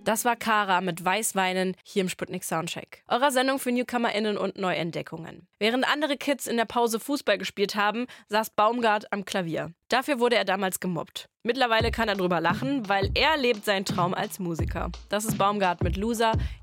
Das war Kara mit Weißweinen hier im Sputnik Soundcheck. Eurer Sendung für NewcomerInnen und Neuentdeckungen. Während andere Kids in der Pause Fußball gespielt haben, saß Baumgart am Klavier. Dafür wurde er damals gemobbt. Mittlerweile kann er drüber lachen, weil er lebt seinen Traum als Musiker. Das ist Baumgart mit Loser.